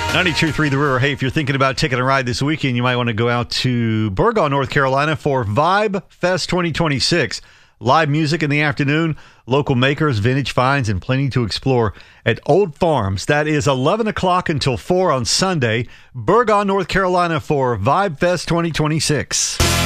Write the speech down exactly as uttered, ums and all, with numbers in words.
ninety-two point three The River. Hey, if you're thinking about taking a ride this weekend, you might want to go out to Burgaw, North Carolina for Vibe Fest twenty twenty-six. Live music in the afternoon, local makers, vintage finds, and plenty to explore at Old Farms. That is eleven o'clock until four on Sunday. Burgaw, North Carolina for Vibe Fest twenty twenty-six.